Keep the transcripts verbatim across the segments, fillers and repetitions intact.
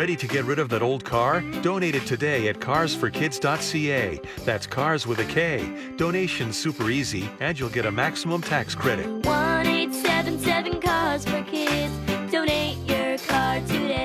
Ready to get rid of that old car? Donate it today at cars for kids dot c a. That's cars with a K. Donation's super easy, and you'll get a maximum tax credit. one eight seven seven cars for kids. Donate your car today.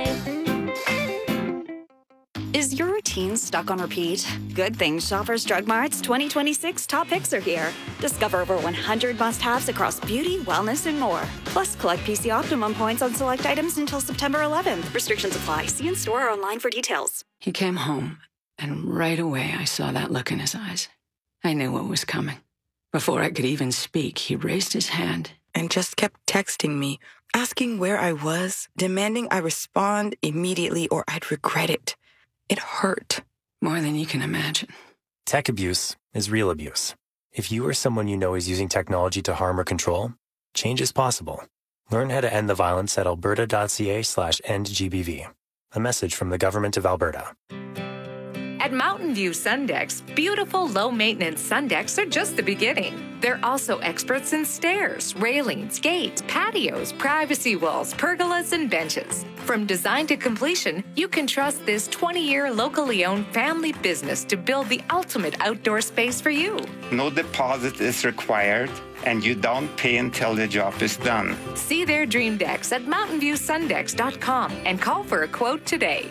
Is your routine stuck on repeat? Good thing Shoppers Drug Mart's twenty twenty-six top picks are here. Discover over one hundred must-haves across beauty, wellness, and more. Plus, collect P C Optimum points on select items until September eleventh. Restrictions apply. See in store or online for details. He came home, and right away I saw that look in his eyes. I knew what was coming. Before I could even speak, he raised his hand and just kept texting me, asking where I was, demanding I respond immediately or I'd regret it. It hurt. More than you can imagine. Tech abuse is real abuse. If you or someone you know is using technology to harm or control, change is possible. Learn how to end the violence at alberta.ca slash endgbv. A message from the Government of Alberta. At Mountain View Sundecks, beautiful low-maintenance Sundecks are just the beginning. They're also experts in stairs, railings, gates, patios, privacy walls, pergolas, and benches. From design to completion, you can trust this twenty-year locally owned family business to build the ultimate outdoor space for you. No deposit is required, and you don't pay until the job is done. See their dream decks at mountain view sundecks dot com and call for a quote today.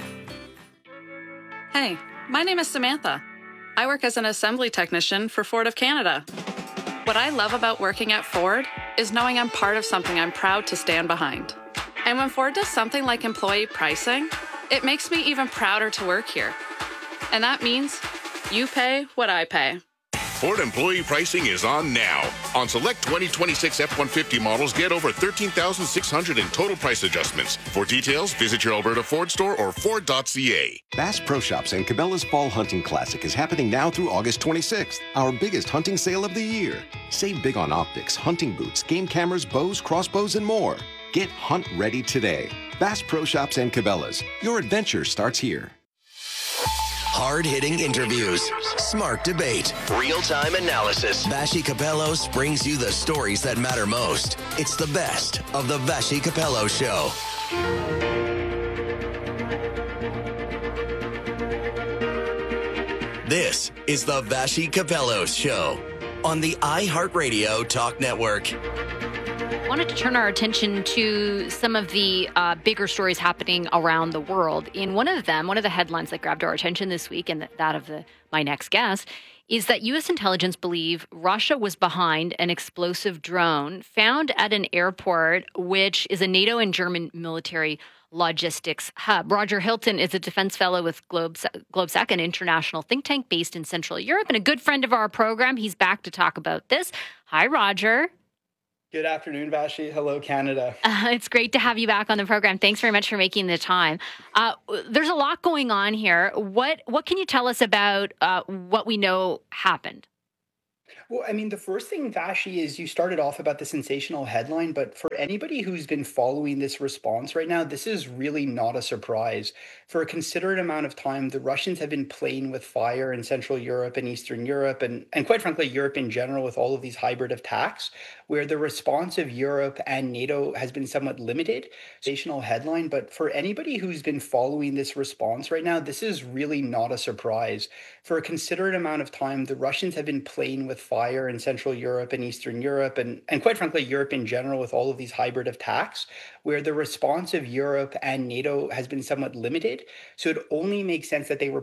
Hey, my name is Samantha. I work as an assembly technician for Ford of Canada. What I love about working at Ford is knowing I'm part of something I'm proud to stand behind. And when Ford does something like employee pricing, it makes me even prouder to work here. And that means you pay what I pay. Ford employee pricing is on now. On select twenty twenty-six F one fifty models, get over thirteen thousand six hundred in total price adjustments. For details, visit your Alberta Ford store or ford dot c a. Bass Pro Shops and Cabela's Fall Hunting Classic is happening now through August twenty-sixth, our biggest hunting sale of the year. Save big on optics, hunting boots, game cameras, bows, crossbows, and more. Get hunt ready today. Bass Pro Shops and Cabela's. Your adventure starts here. Hard-hitting interviews, smart debate, real-time analysis. Vassy Kapelos brings you the stories that matter most. It's the best of the Vassy Kapelos Show. This is the Vassy Kapelos Show on the iHeartRadio Talk Network. Wanted to turn our attention to some of the uh, bigger stories happening around the world. In one of them, one of the headlines that grabbed our attention this week, and that of the my next guest, is that U S intelligence believe Russia was behind an explosive drone found at an airport, which is a NATO and German military logistics hub. Roger Hilton is a defense fellow with Globes- GlobeSec, an international think tank based in Central Europe, and a good friend of our program. He's back to talk about this. Hi, Roger. Good afternoon, Vassy. Hello, Canada. Uh, it's great to have you back on the program. Thanks very much for making the time. Uh, there's a lot going on here. What what can you tell us about uh, what we know happened? Well, I mean, the first thing, Vassy, is you started off about the sensational headline, but for anybody who's been following this response right now, this is really not a surprise. For a considerate amount of time, the Russians have been playing with fire in Central Europe and Eastern Europe, and, and quite frankly, Europe in general, with all of these hybrid attacks, where the response of Europe and NATO has been somewhat limited. Sensational headline, but for anybody who's been following this response right now, this is really not a surprise. For a considerate amount of time, the Russians have been playing with fire in Central Europe and Eastern Europe, and, and quite frankly, Europe in general, with all of these hybrid attacks, where the response of Europe and NATO has been somewhat limited. So it only makes sense that they were